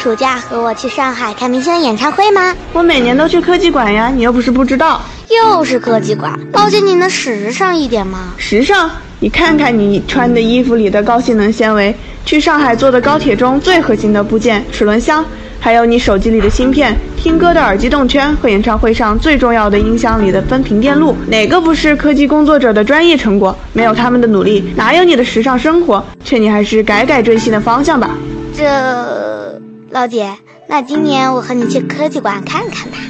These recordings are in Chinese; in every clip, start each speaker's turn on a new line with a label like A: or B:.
A: 暑假和我去上海看明星的演唱会吗？
B: 我每年都去科技馆呀，你又不是不知道。
A: 又是科技馆，老姐你能时尚一点吗？
B: 时尚？你看看你穿的衣服里的高性能纤维，去上海坐的高铁中最核心的部件齿轮箱，还有你手机里的芯片，听歌的耳机动圈和演唱会上最重要的音箱里的分频电路，哪个不是科技工作者的专业成果？没有他们的努力，哪有你的时尚生活？劝你还是改改追星的方向吧。
A: 老姐，那今年我和你去科技馆看看吧。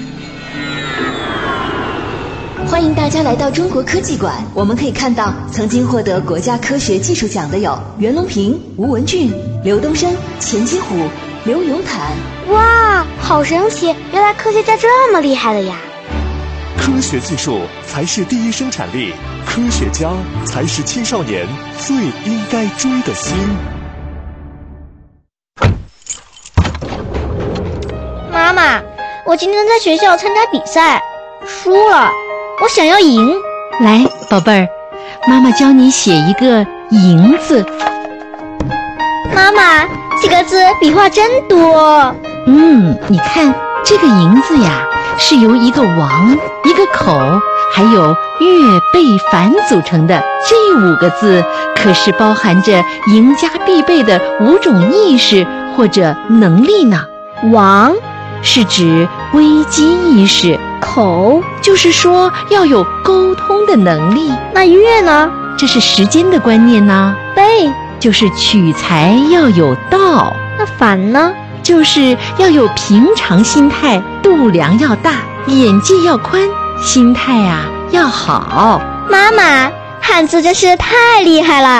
C: 欢迎大家来到中国科技馆，我们可以看到曾经获得国家科学技术奖的有袁隆平、吴文俊、刘东升、钱金虎、刘永坦。
A: 哇，好神奇，原来科学家这么厉害的呀。
D: 科学技术才是第一生产力，科学家才是青少年最应该追的星。
E: 妈妈，我今天在学校参加比赛，输了，我想要赢。
F: 来，宝贝儿，妈妈教你写一个赢字。
E: 妈妈，几个字笔画真多。
F: 你看这个赢字呀，是由一个王、一个口还有月贝凡组成的。这5个字可是包含着赢家必备的5种意识或者能力呢。
E: 王
F: 是指危机意识，
E: 口
F: 就是说要有沟通的能力。
E: 那月呢？
F: 这是时间的观念呢。
E: 贝
F: 就是取材要有道。
E: 那反呢？
F: 就是要有平常心态，度量要大，眼界要宽，心态要好。
E: 妈妈，汉字真是太厉害了。